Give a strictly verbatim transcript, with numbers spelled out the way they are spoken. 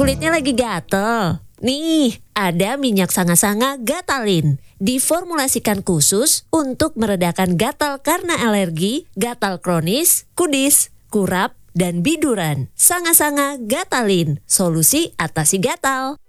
kulitnya lagi gatel? Nih, ada minyak sanga-sanga Gatalin. Diformulasikan khusus untuk meredakan gatal karena alergi, gatal kronis, kudis, kurap, dan biduran. Sanga-sanga Gatalin, solusi atasi gatal.